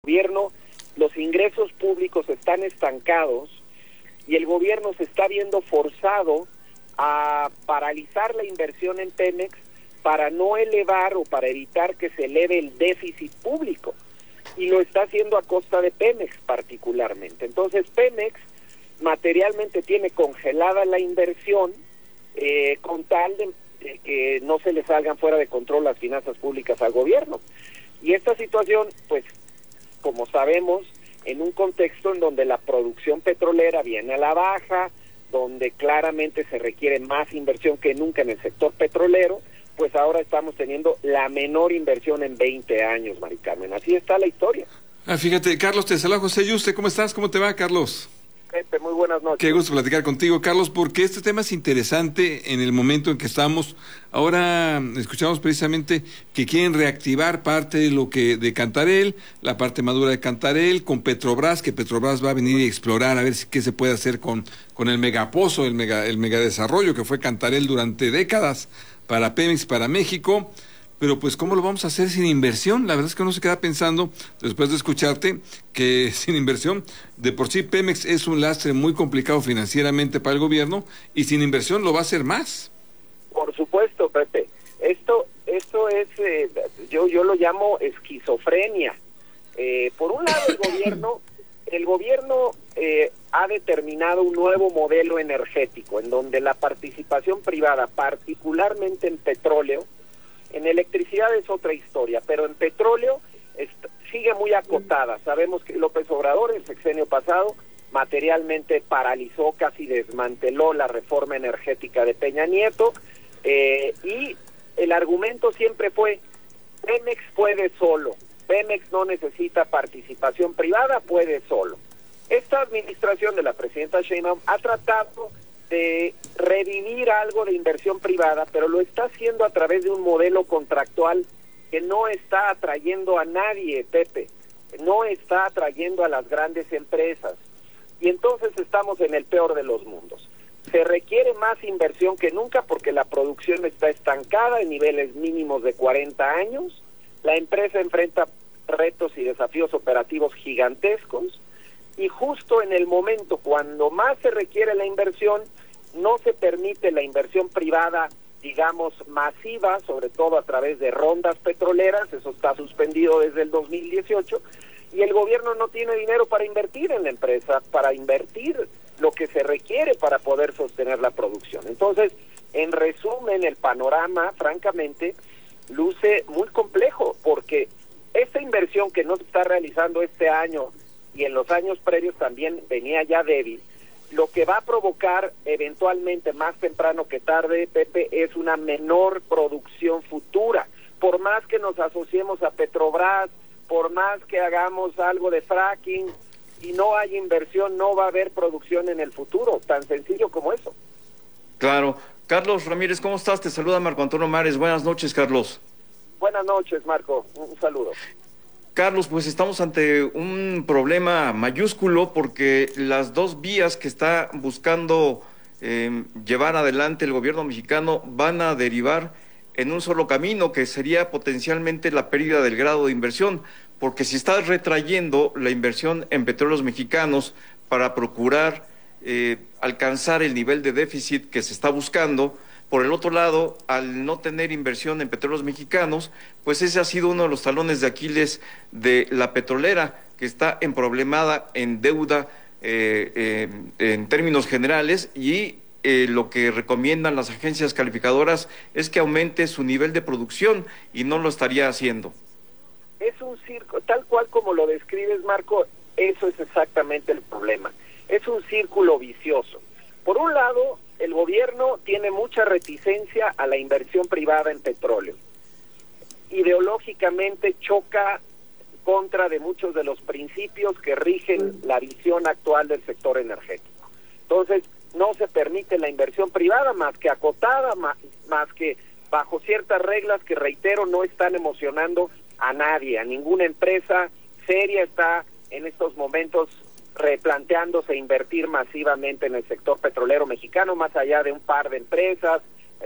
Gobierno, los ingresos públicos están estancados y el gobierno se está viendo forzado a paralizar la inversión en Pemex para no elevar o para evitar que se eleve el déficit público, y lo está haciendo a costa de Pemex particularmente. Entonces Pemex materialmente tiene congelada la inversión con tal de que no se le salgan fuera de control las finanzas públicas al gobierno. Y esta situación, pues, como sabemos, en un contexto en donde la producción petrolera viene a la baja, donde claramente se requiere más inversión que nunca en el sector petrolero, pues ahora estamos teniendo la menor inversión en 20 años, Mari Carmen. Así está la historia. Fíjate, Carlos, te saluda José Yuste. ¿Cómo estás? ¿Cómo te va, Carlos? Pepe, muy buenas noches. Qué gusto platicar contigo, Carlos, porque este tema es interesante en el momento en que estamos. Ahora escuchamos precisamente que quieren reactivar parte de lo que de Cantarell, la parte madura de Cantarell, con Petrobras, que Petrobras va a venir y explorar a ver qué se puede hacer con el megapozo, el megadesarrollo que fue Cantarell durante décadas para Pemex, para México. Pero pues, ¿cómo lo vamos a hacer sin inversión? La verdad es que uno se queda pensando, después de escucharte, que sin inversión, de por sí Pemex es un lastre muy complicado financieramente para el gobierno, y sin inversión lo va a hacer más. Por supuesto, Pepe. Esto es, yo lo llamo esquizofrenia. Por un lado, el gobierno ha determinado un nuevo modelo energético, en donde la participación privada, particularmente en petróleo, en electricidad es otra historia, pero en petróleo sigue muy acotada. Sabemos que López Obrador, el sexenio pasado, materialmente paralizó, casi desmanteló la reforma energética de Peña Nieto, y el argumento siempre fue: Pemex puede solo, Pemex no necesita participación privada, puede solo. Esta administración de la presidenta Sheinbaum ha tratado de revivir algo de inversión privada, pero lo está haciendo a través de un modelo contractual que no está atrayendo a nadie, Pepe, no está atrayendo a las grandes empresas, y entonces estamos en el peor de los mundos. Se requiere más inversión que nunca porque la producción está estancada en niveles mínimos de 40 años, la empresa enfrenta retos y desafíos operativos gigantescos, y justo en el momento cuando más se requiere la inversión, no se permite la inversión privada, digamos, masiva, sobre todo a través de rondas petroleras. Eso está suspendido desde el 2018, y el gobierno no tiene dinero para invertir en la empresa, para invertir lo que se requiere para poder sostener la producción. Entonces, en resumen, el panorama, francamente, luce muy complejo, porque esta inversión que no se está realizando este año y en los años previos también venía ya débil, lo que va a provocar eventualmente, más temprano que tarde, Pepe, es una menor producción futura. Por más que nos asociemos a Petrobras, por más que hagamos algo de fracking, y no hay inversión, no va a haber producción en el futuro, tan sencillo como eso. Claro. Carlos Ramírez, ¿cómo estás? Te saluda Marco Antonio Mares. Buenas noches, Carlos. Buenas noches, Marco. Un saludo. Carlos, pues estamos ante un problema mayúsculo, porque las dos vías que está buscando llevar adelante el gobierno mexicano van a derivar en un solo camino, que sería potencialmente la pérdida del grado de inversión, porque si estás retrayendo la inversión en petróleos mexicanos para procurar alcanzar el nivel de déficit que se está buscando, por el otro lado, al no tener inversión en petróleos mexicanos, pues ese ha sido uno de los talones de Aquiles de la petrolera, que está emproblemada en deuda en términos generales, y lo que recomiendan las agencias calificadoras es que aumente su nivel de producción, y no lo estaría haciendo. Es un circo, tal cual como lo describes, Marco, eso es exactamente el problema. Es un círculo vicioso. Por un lado, el gobierno tiene mucha reticencia a la inversión privada en petróleo. Ideológicamente choca contra de muchos de los principios que rigen la visión actual del sector energético. Entonces, no se permite la inversión privada más que acotada, más que bajo ciertas reglas que, reitero, no están emocionando a nadie, a ninguna empresa seria está en estos momentos replanteándose invertir masivamente en el sector petrolero mexicano, más allá de un par de empresas,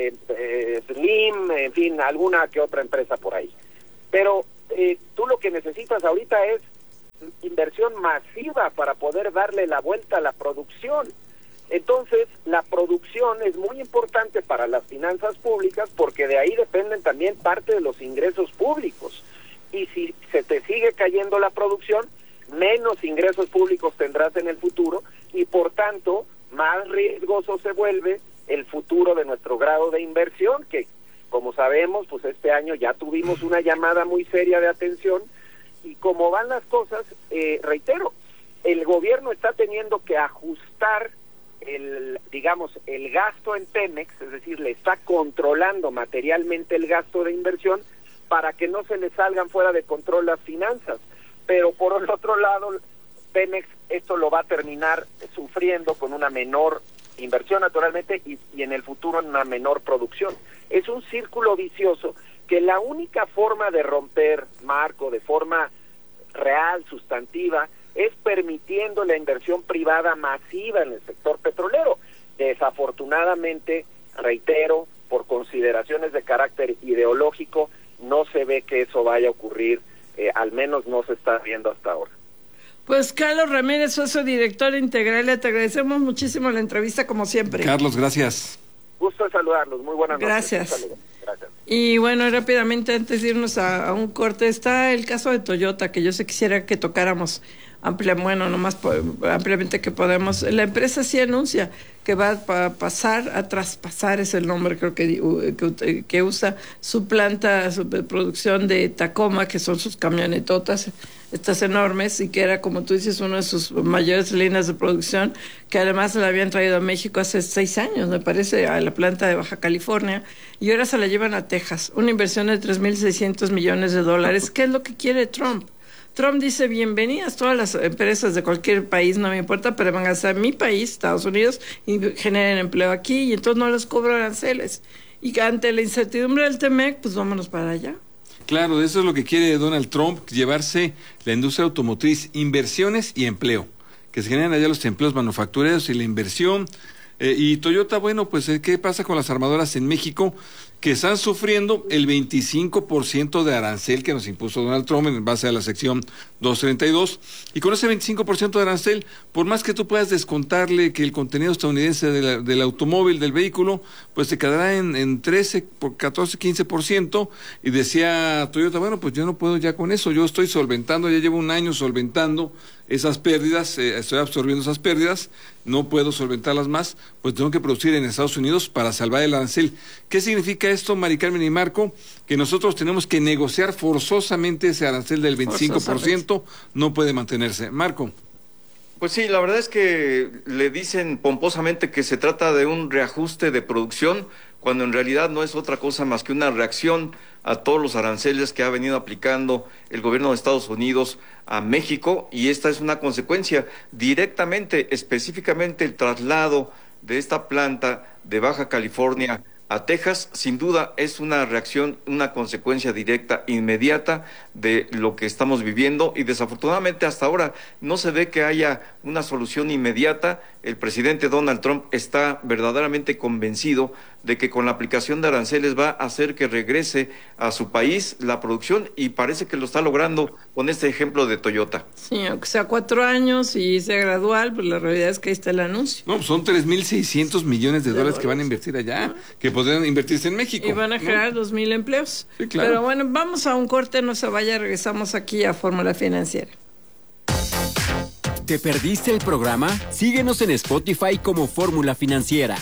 Slim, en fin, alguna que otra empresa por ahí. Pero tú lo que necesitas ahorita es inversión masiva para poder darle la vuelta a la producción. Entonces, la producción es muy importante para las finanzas públicas porque de ahí dependen también parte de los ingresos públicos. Y si se te sigue cayendo la producción, menos ingresos públicos tendrás en el futuro y por tanto más riesgoso se vuelve el futuro de nuestro grado de inversión, que como sabemos, pues este año ya tuvimos una llamada muy seria de atención y como van las cosas, reitero, el gobierno está teniendo que ajustar el gasto en Pemex, es decir, le está controlando materialmente el gasto de inversión para que no se le salgan fuera de control las finanzas. Pero por el otro lado, Pemex esto lo va a terminar sufriendo con una menor inversión naturalmente y en el futuro una menor producción. Es un círculo vicioso que la única forma de romper, Marco, de forma real, sustantiva, es permitiendo la inversión privada masiva en el sector petrolero. Desafortunadamente, reitero, por consideraciones de carácter ideológico, no se ve que eso vaya a ocurrir, al menos no se está viendo hasta ahora. Pues Carlos Ramírez, socio director integral, te agradecemos muchísimo la entrevista como siempre. Carlos, gracias. Gusto de saludarlos, muy buenas noches. Gracias. Gracias. Y bueno, rápidamente antes de irnos a un corte, está el caso de Toyota, que yo se quisiera que tocáramos ampliamente que podemos. La empresa sí anuncia que va a pasar a traspasar, es el nombre creo que usa, su planta de producción de Tacoma, que son sus camionetotas, estas enormes, y que era, como tú dices, una de sus mayores líneas de producción, que además la habían traído a México hace 6 años, me parece, a la planta de Baja California, y ahora se la llevan a Texas, una inversión de $3,600 millones. ¿Qué es lo que quiere Trump? Trump dice, bienvenidas todas las empresas de cualquier país, no me importa, pero van a ser mi país, Estados Unidos, y generen empleo aquí, y entonces no les cobro aranceles. Y ante la incertidumbre del TEMEC, pues vámonos para allá. Claro, eso es lo que quiere Donald Trump, llevarse la industria automotriz, inversiones y empleo, que se generen allá los empleos manufactureros y la inversión. Y Toyota, bueno, pues ¿qué pasa con las armadoras en México? Que están sufriendo el 25% de arancel que nos impuso Donald Trump en base a la sección 232, y con ese 25% de arancel, por más que tú puedas descontarle que el contenido estadounidense del automóvil, del vehículo, pues se quedará en 13, 14, 15%, y decía Toyota, bueno, pues yo no puedo ya con eso, yo estoy solventando, ya llevo 1 año solventando esas pérdidas, estoy absorbiendo esas pérdidas, no puedo solventarlas más, pues tengo que producir en Estados Unidos para salvar el arancel. ¿Qué significa esto, Mari Carmen y Marco? Que nosotros tenemos que negociar forzosamente ese arancel del 25%, no puede mantenerse. Marco. Pues sí, la verdad es que le dicen pomposamente que se trata de un reajuste de producción, cuando en realidad no es otra cosa más que una reacción a todos los aranceles que ha venido aplicando el gobierno de Estados Unidos a México, y esta es una consecuencia directamente, específicamente el traslado de esta planta de Baja California a Texas, sin duda es una reacción, una consecuencia directa, inmediata de lo que estamos viviendo, y desafortunadamente hasta ahora no se ve que haya una solución inmediata. El presidente Donald Trump está verdaderamente convencido de que con la aplicación de aranceles va a hacer que regrese a su país la producción, y parece que lo está logrando con este ejemplo de Toyota. Sí, aunque sea 4 años y sea gradual, pues la realidad es que ahí está el anuncio. No, pues son $3,600 millones de dólares que van a invertir allá, que podrían invertirse en México. Y van a generar 2,000 empleos. Sí, claro. Pero bueno, vamos a un corte, no se vaya, regresamos aquí a Fórmula Financiera. ¿Te perdiste el programa? Síguenos en Spotify como Fórmula Financiera.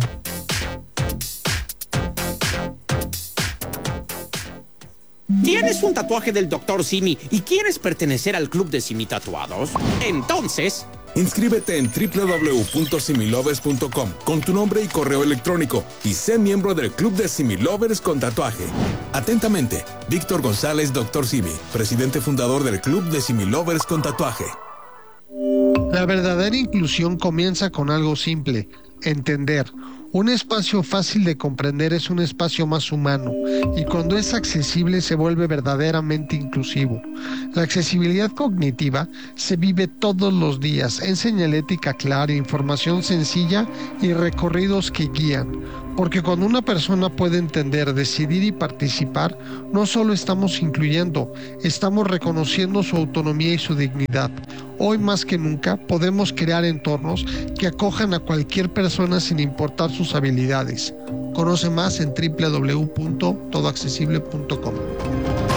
¿Tienes un tatuaje del Dr. Simi y quieres pertenecer al club de Simi Tatuados? Entonces, inscríbete en www.similovers.com con tu nombre y correo electrónico y sé miembro del club de Similovers con tatuaje. Atentamente, Víctor González, Dr. Simi, presidente fundador del club de Similovers con tatuaje. La verdadera inclusión comienza con algo simple: entender. Un espacio fácil de comprender es un espacio más humano, y cuando es accesible se vuelve verdaderamente inclusivo. La accesibilidad cognitiva se vive todos los días en señalética clara, información sencilla y recorridos que guían. Porque cuando una persona puede entender, decidir y participar, no solo estamos incluyendo, estamos reconociendo su autonomía y su dignidad. Hoy más que nunca podemos crear entornos que acojan a cualquier persona sin importar sus habilidades. Conoce más en www.todoaccesible.com.